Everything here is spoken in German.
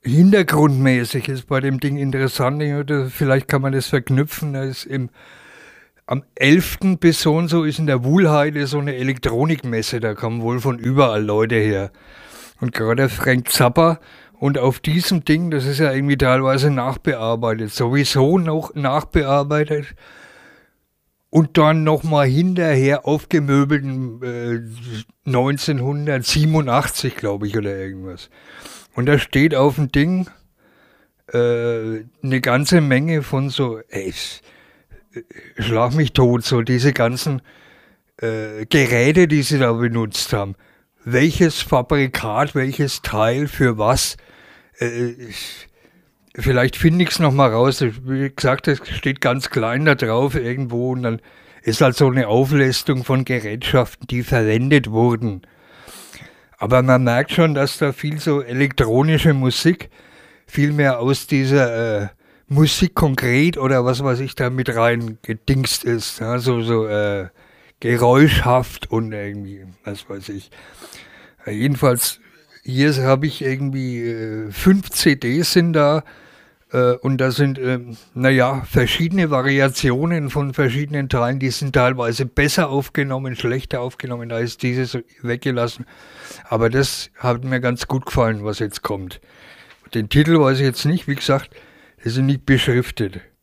hintergrundmäßig ist bei dem Ding interessant, oder vielleicht kann man das verknüpfen, da ist am 11. bis so und so ist in der Wuhlheide so eine Elektronikmesse, da kommen wohl von überall Leute her. Und gerade der Frank Zappa und auf diesem Ding, das ist ja irgendwie teilweise nachbearbeitet, sowieso noch nachbearbeitet und dann nochmal hinterher aufgemöbelten 1987, glaube ich, oder irgendwas. Und da steht auf dem Ding eine ganze Menge von so, ey, schlag mich tot, so diese ganzen Geräte, die sie da benutzt haben. Welches Fabrikat, welches Teil für was? Äh, Vielleicht finde ich es nochmal raus. Wie gesagt, es steht ganz klein da drauf irgendwo und dann ist halt so eine Auflistung von Gerätschaften, die verwendet wurden. Aber man merkt schon, dass da viel so elektronische Musik, viel mehr aus dieser Musik konkret oder was weiß ich da mit rein gedingst ist. Ja, so geräuschhaft und irgendwie, was weiß ich. Jedenfalls, hier habe ich irgendwie 5 CDs sind da und da sind, naja, verschiedene Variationen von verschiedenen Teilen, die sind teilweise besser aufgenommen, schlechter aufgenommen, da ist dieses weggelassen. Aber das hat mir ganz gut gefallen, was jetzt kommt. Den Titel weiß ich jetzt nicht, wie gesagt, die sind nicht beschriftet.